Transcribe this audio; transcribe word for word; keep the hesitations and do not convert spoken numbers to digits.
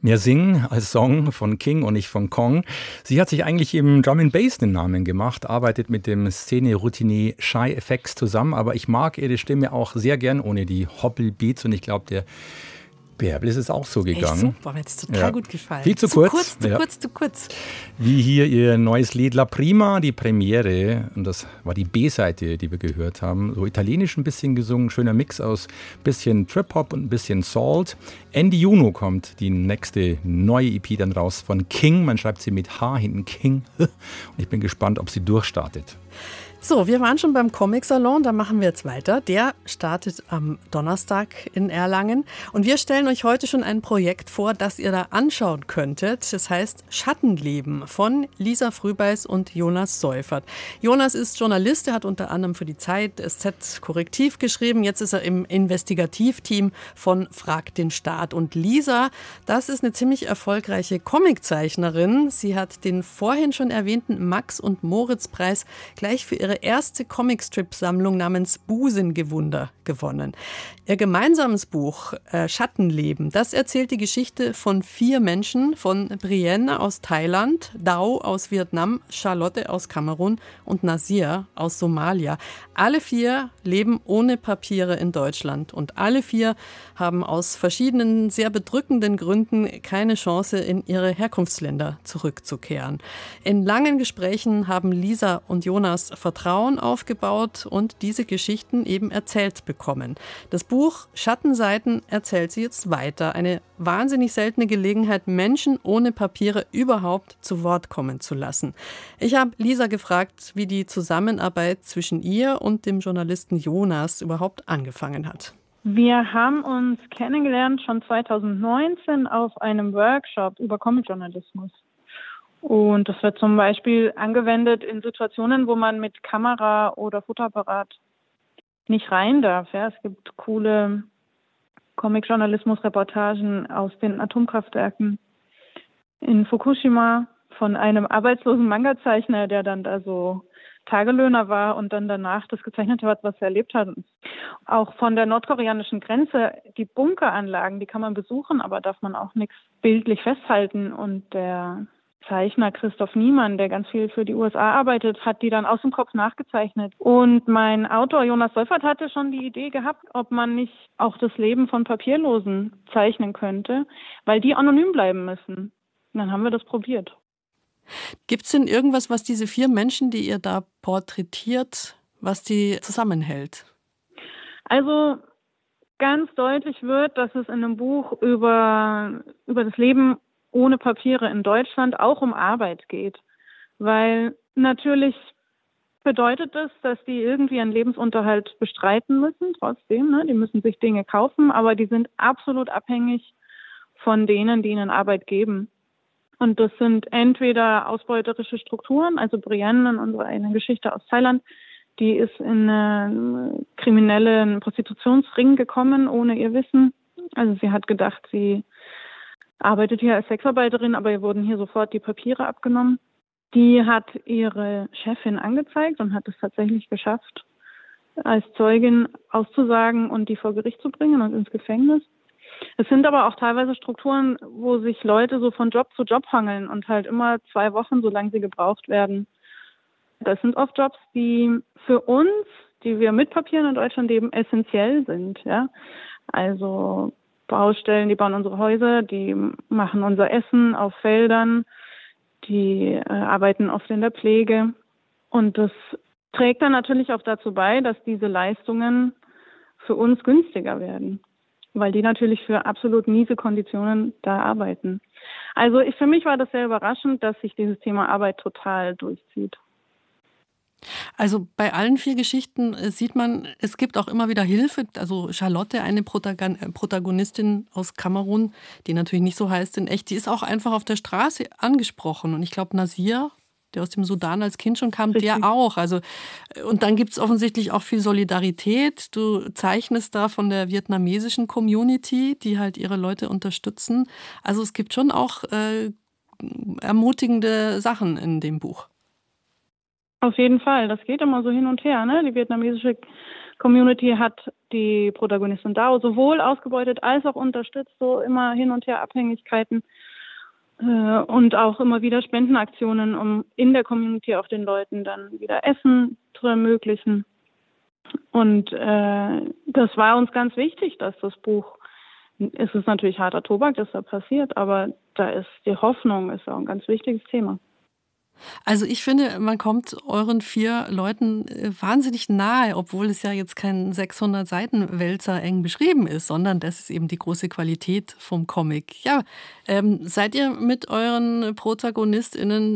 Mehr Sing als Song von King und nicht von Kong. Sie hat sich eigentlich im Drum and Bass den Namen gemacht, arbeitet mit dem Szene-Routinier Shy F X zusammen, aber ich mag ihre Stimme auch sehr gern ohne die Hoppelbeats und ich glaube, der Bärbel ist es auch so gegangen. Echt super, mir hat es total ja. gut gefallen. Viel zu, zu kurz. kurz. Zu ja. kurz, zu kurz. Wie hier ihr neues Lied La Prima, die Premiere. Und das war die B-Seite, die wir gehört haben. So italienisch ein bisschen gesungen, schöner Mix aus bisschen Trip-Hop und ein bisschen Salt. Ende Juni kommt die nächste neue E P dann raus von King. Man schreibt sie mit H hinten King. Und ich bin gespannt, ob sie durchstartet. So, wir waren schon beim Comic-Salon, da machen wir jetzt weiter. Der startet am Donnerstag in Erlangen. Und wir stellen euch heute schon ein Projekt vor, das ihr da anschauen könntet. Das heißt Schattenleben von Lisa Frühbeiß und Jonas Seufert. Jonas ist Journalist, er hat unter anderem für die Zeit S Z Korrektiv geschrieben. Jetzt ist er im Investigativteam von Frag den Staat. Und Lisa, das ist eine ziemlich erfolgreiche Comiczeichnerin. Sie hat den vorhin schon erwähnten Max- und Moritz-Preis gleich für ihre erste Comicstrip-Sammlung namens Busengewunder gewonnen. Ihr gemeinsames Buch äh, Schattenleben, das erzählt die Geschichte von vier Menschen, von Brienne aus Thailand, Dao aus Vietnam, Charlotte aus Kamerun und Nasir aus Somalia. Alle vier leben ohne Papiere in Deutschland und alle vier haben aus verschiedenen sehr bedrückenden Gründen keine Chance, in ihre Herkunftsländer zurückzukehren. In langen Gesprächen haben Lisa und Jonas Vertrauen aufgebaut und diese Geschichten eben erzählt bekommen. Das Buch Schattenseiten erzählt sie jetzt weiter. Eine wahnsinnig seltene Gelegenheit, Menschen ohne Papiere überhaupt zu Wort kommen zu lassen. Ich habe Lisa gefragt, wie die Zusammenarbeit zwischen ihr und dem Journalisten Jonas überhaupt angefangen hat. Wir haben uns kennengelernt schon zweitausendneunzehn auf einem Workshop über Comic-Journalismus. Und das wird zum Beispiel angewendet in Situationen, wo man mit Kamera oder Fotoapparat nicht rein darf. Ja, es gibt coole Comic-Journalismus-Reportagen aus den Atomkraftwerken in Fukushima von einem arbeitslosen Manga-Zeichner, der dann da so Tagelöhner war und dann danach das gezeichnet hat, was er erlebt hat. Auch von der nordkoreanischen Grenze, die Bunkeranlagen, die kann man besuchen, aber darf man auch nichts bildlich festhalten. Und der Zeichner Christoph Niemann, der ganz viel für die U S A arbeitet, hat die dann aus dem Kopf nachgezeichnet. Und mein Autor Jonas Seufert hatte schon die Idee gehabt, ob man nicht auch das Leben von Papierlosen zeichnen könnte, weil die anonym bleiben müssen. Und dann haben wir das probiert. Gibt es denn irgendwas, was diese vier Menschen, die ihr da porträtiert, was die zusammenhält? Also ganz deutlich wird, dass es in einem Buch über, über das Leben ohne Papiere in Deutschland auch um Arbeit geht. Weil natürlich bedeutet es, dass die irgendwie einen Lebensunterhalt bestreiten müssen, trotzdem. Ne? Die müssen sich Dinge kaufen, aber die sind absolut abhängig von denen, die ihnen Arbeit geben. Und das sind entweder ausbeuterische Strukturen, also Brienne in unserer eigenen Geschichte aus Thailand, die ist in einen kriminellen Prostitutionsring gekommen, ohne ihr Wissen. Also sie hat gedacht, sie arbeitet hier als Sexarbeiterin, aber ihr wurden hier sofort die Papiere abgenommen. Die hat ihre Chefin angezeigt und hat es tatsächlich geschafft, als Zeugin auszusagen und die vor Gericht zu bringen und ins Gefängnis. Es sind aber auch teilweise Strukturen, wo sich Leute so von Job zu Job hangeln und halt immer zwei Wochen, solange sie gebraucht werden. Das sind oft Jobs, die für uns, die wir mit Papieren in Deutschland leben, essentiell sind. Ja, also Baustellen, die bauen unsere Häuser, die machen unser Essen auf Feldern, die äh, arbeiten oft in der Pflege. Und das trägt dann natürlich auch dazu bei, dass diese Leistungen für uns günstiger werden, weil die natürlich für absolut miese Konditionen da arbeiten. Also ich, für mich war das sehr überraschend, dass sich dieses Thema Arbeit total durchzieht. Also bei allen vier Geschichten sieht man, es gibt auch immer wieder Hilfe. Also Charlotte, eine Protagonistin aus Kamerun, die natürlich nicht so heißt in echt, die ist auch einfach auf der Straße angesprochen. Und ich glaube, Nasir, der aus dem Sudan als Kind schon kam, Richtig. Der auch. Also, und dann gibt es offensichtlich auch viel Solidarität. Du zeichnest da von der vietnamesischen Community, die halt ihre Leute unterstützen. Also es gibt schon auch äh, ermutigende Sachen in dem Buch. Auf jeden Fall, das geht immer so hin und her. Ne? Die vietnamesische Community hat die Protagonistin Dao sowohl ausgebeutet als auch unterstützt, so immer hin und her Abhängigkeiten äh, und auch immer wieder Spendenaktionen, um in der Community auch den Leuten dann wieder Essen zu ermöglichen. Und äh, das war uns ganz wichtig, dass das Buch, es ist natürlich harter Tobak, das da passiert, aber da ist die Hoffnung, ist auch ein ganz wichtiges Thema. Also ich finde, man kommt euren vier Leuten wahnsinnig nahe, obwohl es ja jetzt kein sechshundert Seiten Wälzer eng beschrieben ist, sondern das ist eben die große Qualität vom Comic. Ja, ähm, seid ihr mit euren ProtagonistInnen